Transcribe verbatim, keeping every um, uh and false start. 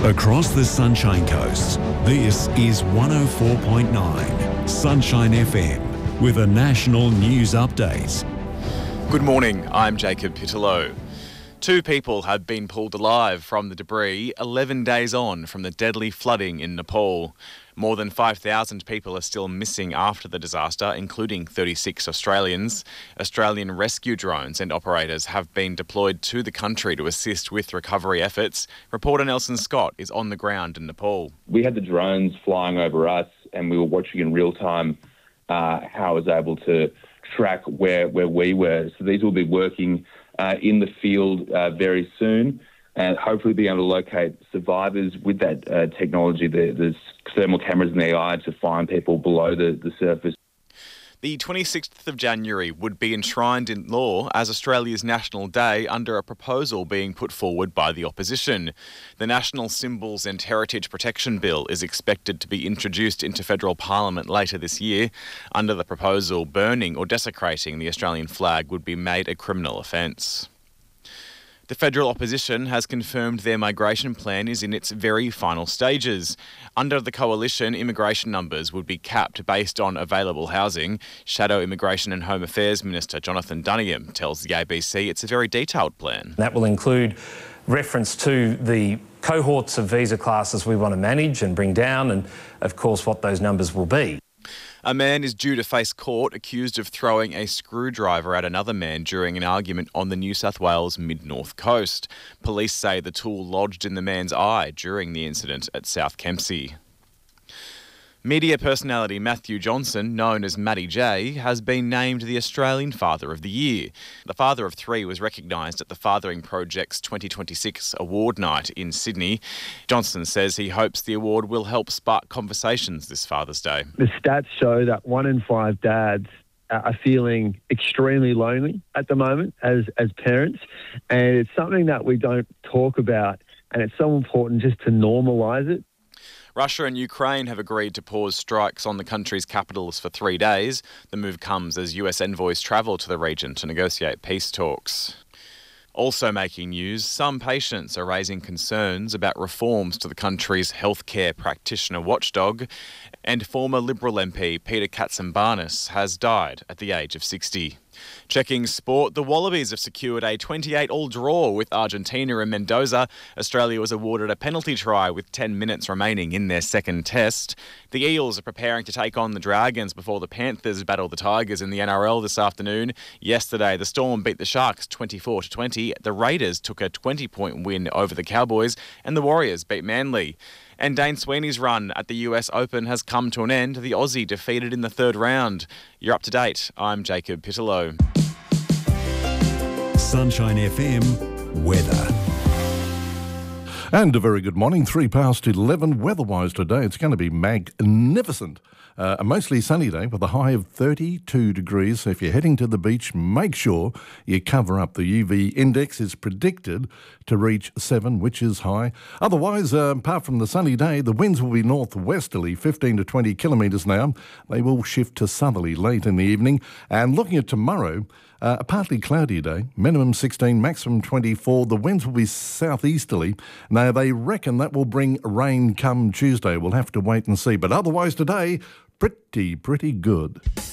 Across the Sunshine Coast, this is one oh four point nine Sunshine F M with a national news update. Good morning, I'm Jacob Pittello. Two people have been pulled alive from the debris eleven days on from the deadly flooding in Nepal. More than five thousand people are still missing after the disaster, including thirty-six Australians. Australian rescue drones and operators have been deployed to the country to assist with recovery efforts. Reporter Nelson Scott is on the ground in Nepal. We had the drones flying over us and we were watching in real time uh, how I was able to track where, where we were. So these will be working uh, in the field uh, very soon, and hopefully being able to locate survivors with that uh, technology. There, there's thermal cameras in the eye to find people below the, the surface. The twenty-sixth of January would be enshrined in law as Australia's National Day under a proposal being put forward by the opposition. The National Symbols and Heritage Protection Bill is expected to be introduced into federal parliament later this year. Under the proposal, burning or desecrating the Australian flag would be made a criminal offence. The federal opposition has confirmed their migration plan is in its very final stages. Under the coalition, immigration numbers would be capped based on available housing. Shadow Immigration and Home Affairs Minister Jonathan Duniam tells the A B C it's a very detailed plan. That will include reference to the cohorts of visa classes we want to manage and bring down, and of course what those numbers will be. A man is due to face court accused of throwing a screwdriver at another man during an argument on the New South Wales mid-north coast. Police say the tool lodged in the man's eye during the incident at South Kempsey. Media personality Matthew Johnson, known as Matty J, has been named the Australian Father of the Year. The father of three was recognised at the Fathering Project's twenty twenty-six award night in Sydney. Johnson says he hopes the award will help spark conversations this Father's Day. The stats show that one in five dads are feeling extremely lonely at the moment as, as parents, and it's something that we don't talk about, and it's so important just to normalise it. Russia and Ukraine have agreed to pause strikes on the country's capitals for three days. The move comes as U S envoys travel to the region to negotiate peace talks. Also making news, some patients are raising concerns about reforms to the country's healthcare practitioner watchdog, and former Liberal M P Peter Katsambarnis has died at the age of sixty. Checking sport, the Wallabies have secured a twenty-eight all draw with Argentina and Mendoza. Australia was awarded a penalty try with ten minutes remaining in their second test. The Eels are preparing to take on the Dragons before the Panthers battle the Tigers in the N R L this afternoon. Yesterday, the Storm beat the Sharks twenty-four to twenty. The Raiders took a twenty-point win over the Cowboys, and the Warriors beat Manly. And Dane Sweeney's run at the U S Open has come to an end. The Aussie defeated in the third round. You're up to date. I'm Jacob Pittello. Sunshine F M weather. And a very good morning, three past eleven. Weather-wise today, it's going to be magnificent. Uh, a mostly sunny day with a high of thirty-two degrees. So if you're heading to the beach, make sure you cover up. The U V index is predicted to reach seven, which is high. Otherwise, uh, apart from the sunny day, the winds will be northwesterly, fifteen to twenty kilometres an hour. They will shift to southerly late in the evening. And looking at tomorrow, Uh, a partly cloudy day, minimum sixteen, maximum twenty-four. The winds will be southeasterly. Now, they reckon that will bring rain come Tuesday. We'll have to wait and see. But otherwise today, pretty, pretty good.